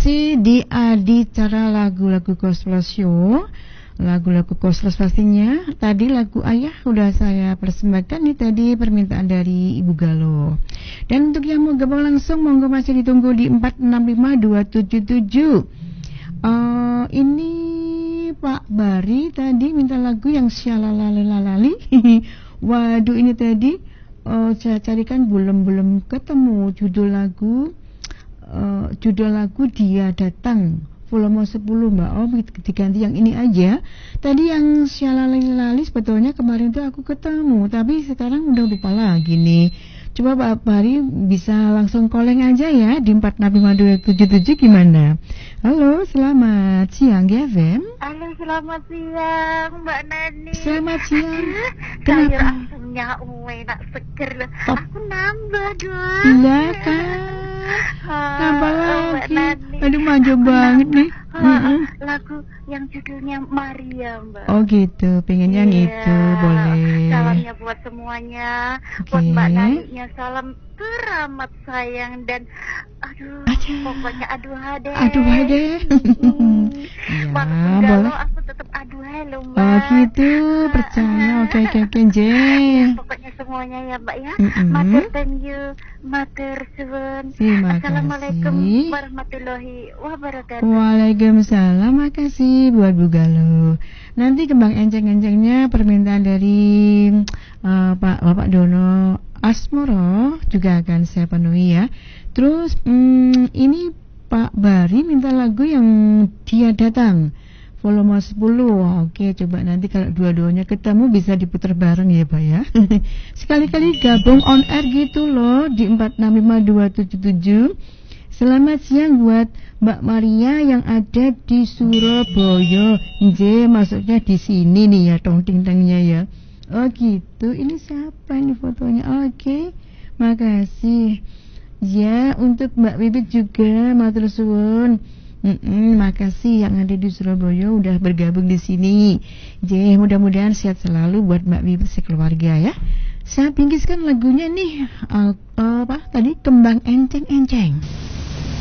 masih di acara lagu-lagu Gospel Show. Lagu-lagu gospel pastinya. Tadi lagu Ayah udah saya persembahkan nih tadi, permintaan dari Ibu Galo. Dan untuk yang mau gabung langsung, monggo masih ditunggu di 465277. Ini Pak Bari tadi minta lagu yang syalalalalali. Waduh, ini tadi saya carikan belum ketemu judul lagu Dia Datang volume 10 Mbak. Diganti yang ini aja. Tadi yang Syalalali sebetulnya kemarin tuh aku ketemu, tapi sekarang udah lupa lagi nih. Coba Pak Bari bisa langsung calling aja ya di 465277 gimana? Halo, selamat siang GFM. Halo, selamat siang Mbak Nani. Selamat siang. Sayur asemnya nak seger lah. Aku nambah dong. Iya kan. Nambah lagi. Aduh, manja banget nih. Lagu yang judulnya Maria, Mbak. Oh gitu, pengennya itu boleh. Salamnya buat semuanya. Buat Mbak Nani-nya salam teramat sayang dan pokoknya aduhade. Ya, boleh. Aku tetap aduhai loh, Mbak. Oh gitu, percaya. Oke, pokoknya semuanya ya, Mbak ya. Matur thank you, matur suwun. Assalamualaikum warahmatullahi wabarakatuh. Waalaikumsalam, makasih buat Bu Galo. Nanti kembang enceng-encengnya permintaan dari Bapak Dono Asmoro juga akan saya penuhi ya. Terus ini Pak Bari minta lagu yang Dia Datang volume 10. Oke, coba nanti kalau dua-duanya ketemu bisa diputar bareng ya Pak ya. Sekali-kali gabung on air gitu loh di 465277. Selamat siang buat Mbak Maria yang ada di Surabaya. Maksudnya di sini nih ya, ting-tingnya ya. Oh gitu, ini siapa ini fotonya? Oke, makasih. Ya, untuk Mbak Bibit juga matur suwun. Makasih yang ada di Surabaya udah bergabung di sini. Mudah-mudahan sehat selalu buat Mbak Bibit sekeluarga ya. Saya pinggiskan lagunya nih. Tadi Kembang Enceng-Enceng.